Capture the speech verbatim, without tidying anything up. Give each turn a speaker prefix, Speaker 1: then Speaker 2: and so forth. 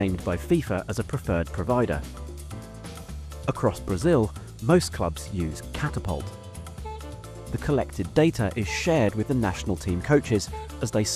Speaker 1: named by FIFA as a preferred provider. Across Brazil, most clubs use Catapult. The collected data is shared with the national team coaches as they